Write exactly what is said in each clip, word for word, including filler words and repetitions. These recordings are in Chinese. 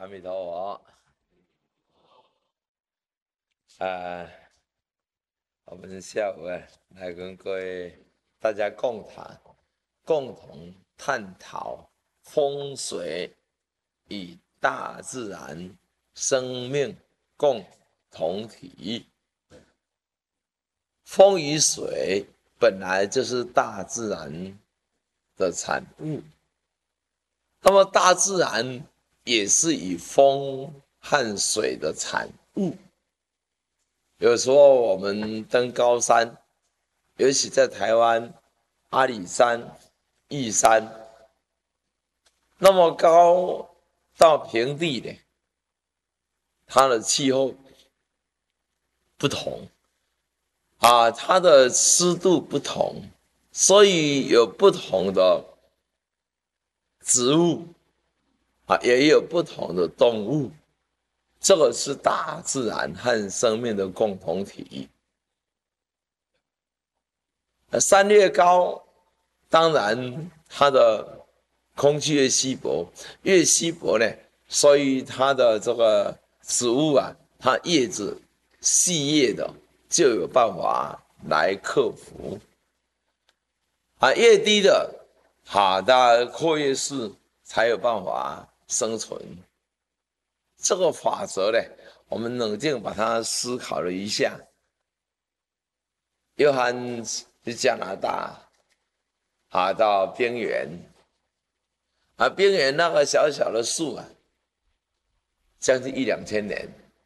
弥陀佛。啊，我们下午啊，来跟各位大家共谈，共同探讨风水与大自然生命共同体。风与水本来就是大自然的产物，那么大自然也是以风和水的产物。有时候我们登高山，尤其在台湾阿里山、玉山，那么高到平地的，它的气候不同啊，它的湿度不同，所以有不同的植物啊，也有不同的动物。这个是大自然和生命的共同体。山越高，当然它的空气越稀薄，越稀薄呢，所以它的这个植物啊，它叶子细叶的就有办法来克服。啊，越低的，它的阔叶树才有办法生存。这个法则呢，我们冷静把它思考了一下。约翰去加拿大，啊，到冰原，啊，冰原那个小小的树啊，将近一两千年，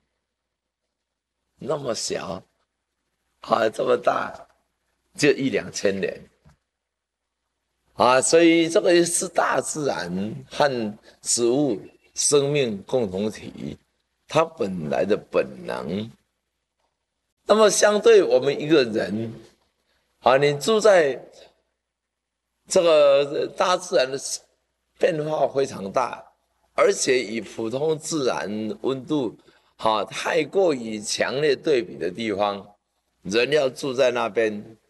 那么小，啊，这么大，就一两千年，啊，所以这个是大自然和植物生命共同体，它本来的本能。那么相对我们一个人，啊，你住在这个大自然的变化非常大，而且与普通自然温度啊太过于强烈对比的地方，人要住在那边